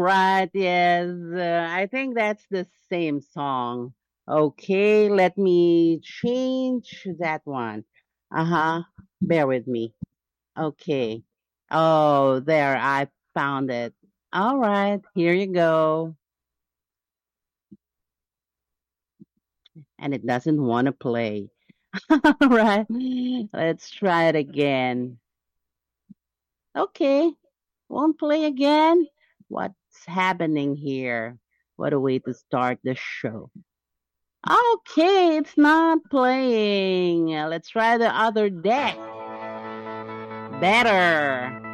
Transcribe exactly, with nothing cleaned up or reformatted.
Right, yes. Uh, I think that's the same song. Okay, let me change that one. Uh-huh. Bear with me. Okay. Oh, there, I found it. All right, here you go. And it doesn't want to play. All right, let's try it again. Okay, won't play again? What's happening here? What a way to start the show. Okay, it's not playing. Uh, Let's try the other deck. Better.